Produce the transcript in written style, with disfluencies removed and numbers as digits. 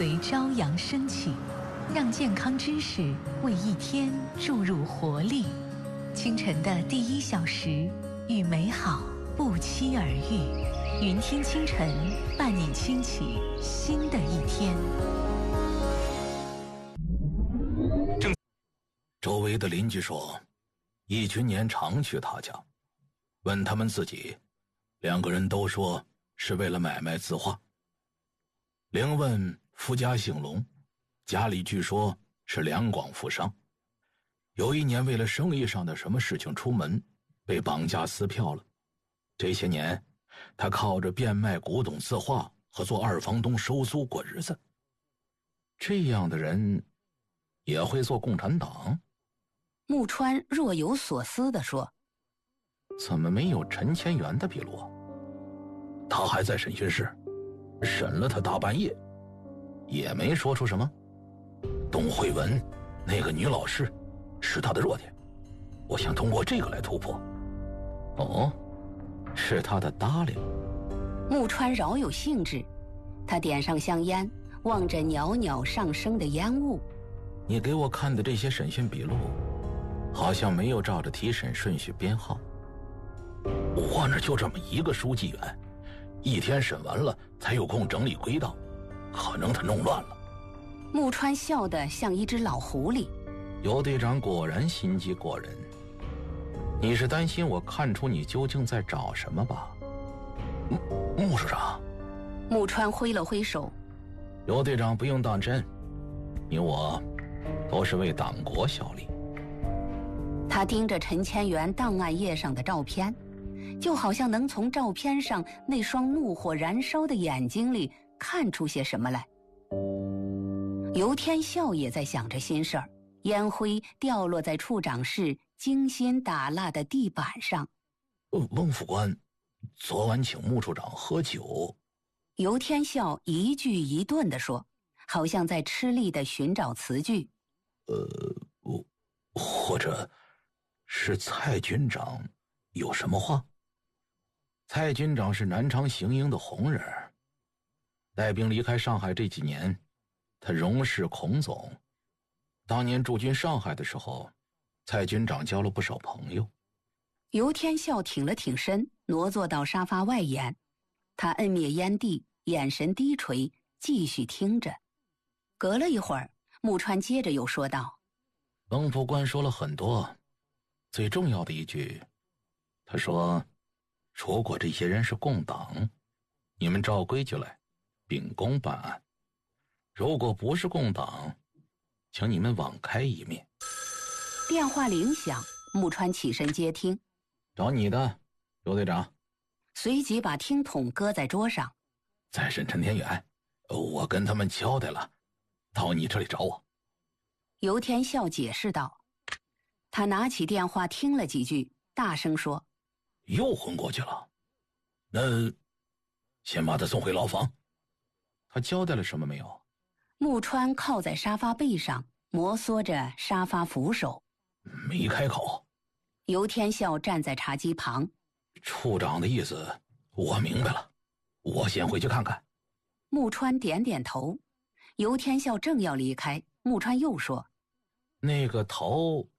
随朝阳升起，让健康知识为一天注入活力。清晨的第1小时，与美好不期而遇。云听清晨，伴你轻启新的一天。 周围的邻居说，一群年常去他家，问他们自己，2个人都说是为了买卖字画。另问夫家姓龙，家里据说是两广富商，有一年为了生意上的什么事情出门，被绑架撕票了。这些年他靠着变卖古董字画和做二房东收租过日子。这样的人也会做共产党？ 木川若有所思地说， 怎么没有陈千元的笔录啊？他还在审讯室，审了他大半夜，也没说出什么。董慧文那个女老师是他的弱点，我想通过这个来突破。哦，是他的搭理。 木川饶有兴致，他点上香烟，望着袅袅上升的烟雾。 你给我看的这些审讯笔录好像没有照着提审顺序编号，我那就这么一个书记员，一天审完了才有空整理归档，可能他弄乱了。 木川笑得像一只老狐狸。 尤队长果然心机过人，你是担心我看出你究竟在找什么吧？穆署长。 木川挥了挥手， 尤队长不用当真，你我都是为党国效力。 他盯着陈千元档案页上的照片，就好像能从照片上那双怒火燃烧的眼睛里看出些什么来。尤天笑也在想着心事儿，烟灰掉落在处长室精心打蜡的地板上。 翁副官昨晚请穆处长喝酒。 尤天笑一句一顿地说，好像在吃力地寻找词句。 或者是蔡军长有什么话？蔡军长是南昌行营的红人，带兵离开上海这几年，他荣视孔总。当年驻军上海的时候，蔡军长交了不少朋友。 尤天笑挺了挺身，挪坐到沙发外沿，他摁灭烟蒂，眼神低垂，继续听着。隔了一会儿，木川接着又说道， 翁副官说了很多，最重要的一句，他说如果这些人是共党，你们照规矩来秉公办案；如果不是共党，请你们网开一面。 电话铃响，木川起身接听。 找你的，尤队长。 随即把听筒搁在桌上。 再审陈天元，我跟他们交代了，到你这里找我。 尤天笑解释道。他拿起电话听了几句，大声说， 又昏过去了，那先把他送回牢房。他交代了什么没有？ 木川靠在沙发背上，摩挲着沙发扶手。 没开口。 尤天笑站在茶几旁。 处长的意思我明白了，我先回去看看。 木川点点头。尤天笑正要离开，木川又说， 那个头